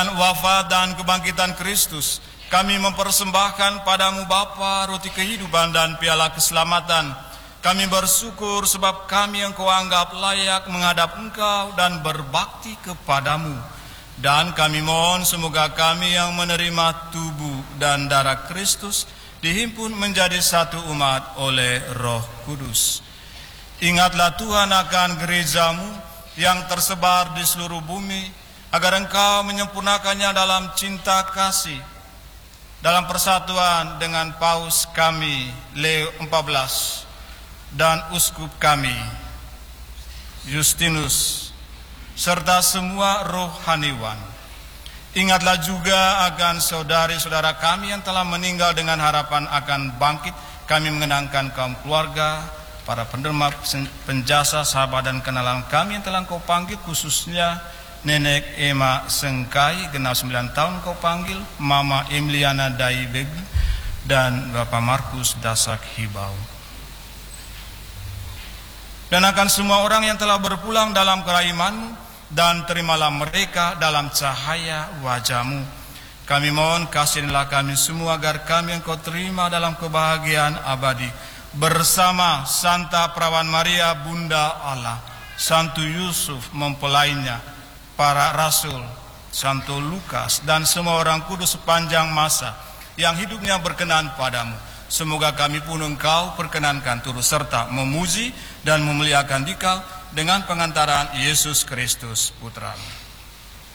Wafat dan kebangkitan Kristus, kami mempersembahkan padamu Bapa roti kehidupan dan piala keselamatan. Kami bersyukur sebab kami Engkau anggap layak menghadap Engkau dan berbakti kepadamu. Dan kami mohon semoga kami yang menerima tubuh dan darah Kristus dihimpun menjadi satu umat oleh Roh Kudus. Ingatlah Tuhan akan gerejamu yang tersebar di seluruh bumi, agar Engkau menyempurnakannya dalam cinta kasih, dalam persatuan dengan Paus kami Leo XIV dan Uskup kami Justinus, serta semua rohaniwan. Ingatlah juga akan saudari-saudara kami yang telah meninggal dengan harapan akan bangkit. Kami mengenangkan kaum keluarga, para penerima penjasa, sahabat dan kenalan kami yang telah Engkau panggil, khususnya Nenek Emma Sengkai, genap 9 tahun Kau panggil, Mama Emiliana Dai Begi, dan Bapak Markus Dasak Hibau. Dan akan semua orang yang telah berpulang dalam keraiman-Mu, dan terimalah mereka dalam cahaya wajah-Mu. Kami mohon kasihilah kami semua agar kami Engkau terima dalam kebahagiaan abadi bersama Santa Perawan Maria Bunda Allah, Santo Yusuf mempelainya, para rasul, Santo Lukas, dan semua orang kudus sepanjang masa yang hidupnya berkenan padamu. Semoga kami pun Engkau perkenankan turut serta memuji dan memuliakan Dikau dengan pengantaran Yesus Kristus Putra-Mu.